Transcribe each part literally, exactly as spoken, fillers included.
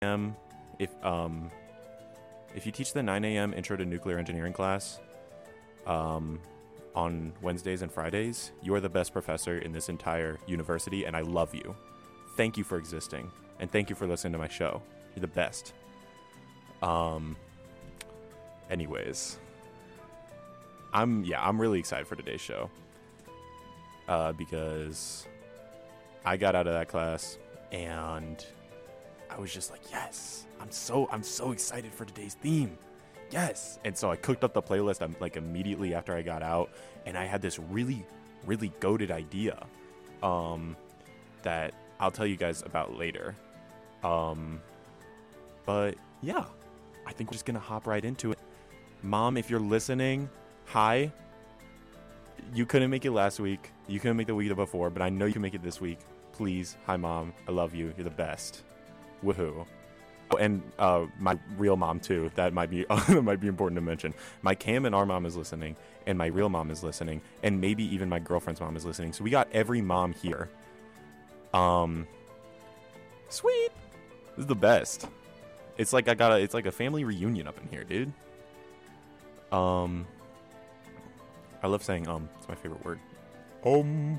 Um, if um, if you teach the nine a m Intro to Nuclear Engineering class, um, on Wednesdays and Fridays, you are the best professor in this entire university, and I love you. Thank you for existing, and thank you for listening to my show. You're the best. Um. Anyways, I'm yeah, I'm really excited for today's show. Uh, because I got out of that class and I was just like, yes, I'm so I'm so excited for today's theme. Yes. And so I cooked up the playlist um, like immediately after I got out, and I had this really, really goated idea um, that I'll tell you guys about later. Um, but yeah, I think we're just going to hop right into it. Mom, if you're listening, hi. You couldn't make it last week. You couldn't make the week before, but I know you can make it this week. Please. Hi, Mom. I love you. You're the best. Woohoo. Oh, and uh, my real mom, too. That might be that might be important to mention. My Cam and our mom is listening, and my real mom is listening, and maybe even my girlfriend's mom is listening. So we got every mom here. Um, sweet. This is the best. It's like I got a, it's like a family reunion up in here, dude. Um... I love saying um. It's my favorite word. Um.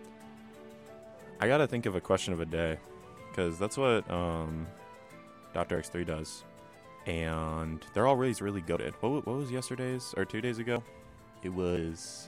I gotta think of a question of a day, because that's what um, Doctor X three does, and they're always really goated. What what was yesterday's or two days ago? It was.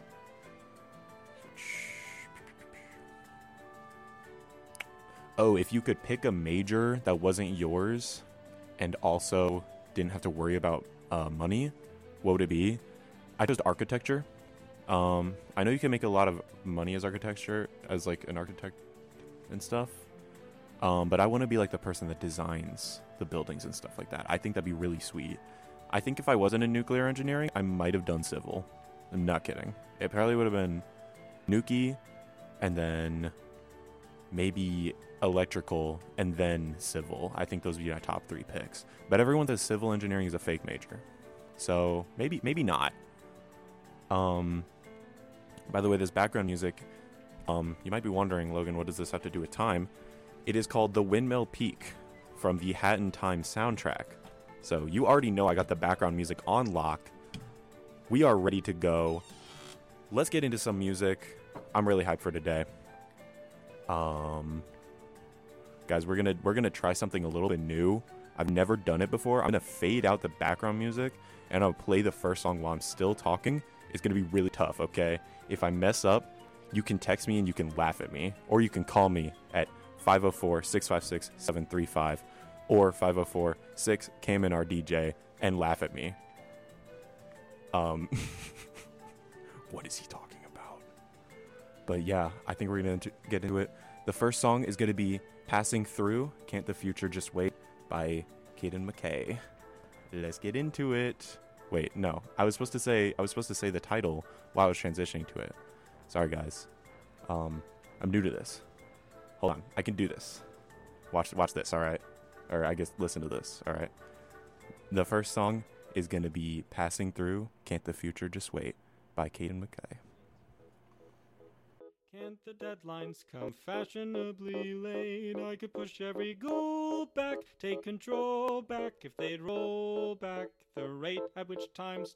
Oh, if you could pick a major that wasn't yours, and also didn't have to worry about uh, money, what would it be? I chose architecture. Um, I know you can make a lot of money as architecture, as like an architect and stuff. Um, but I want to be like the person that designs the buildings and stuff like that. I think that'd be really sweet. I think if I wasn't in nuclear engineering, I might have done civil. I'm not kidding. It probably would have been nuki, and then maybe electrical, and then civil. I think those would be my top three picks. But everyone says civil engineering is a fake major, so maybe maybe not. Um. By the way, this background music, um, you might be wondering, Logan, what does this have to do with time? It is called The Windmill Peak from the Hat in Time soundtrack. So you already know I got the background music on lock. We are ready to go. Let's get into some music. I'm really hyped for today. Um, guys, we're gonna we're gonna try something a little bit new. I've never done it before. I'm gonna fade out the background music, and I'll play the first song while I'm still talking. It's gonna be really tough, okay? If I mess up, you can text me and you can laugh at me. Or you can call me at five oh four, six five six, seven three five or five oh four, six K M N R D J and laugh at me. Um, what is he talking about? But yeah, I think we're going to get into it. The first song is going to be Passing Through, Can't the Future Just Wait by Caden McKay. Let's get into it. Wait, no. I was supposed to say I was supposed to say the title while I was transitioning to it. Sorry, guys. Um, I'm new to this. Hold on, I can do this. Watch, watch this. All right, or I guess listen to this. All right. The first song is gonna be "Passing Through, Can't the Future Just Wait" by Caden McKay. Can't the deadlines come fashionably late? I could push every goal back, take control back if they'd roll back the rate at which time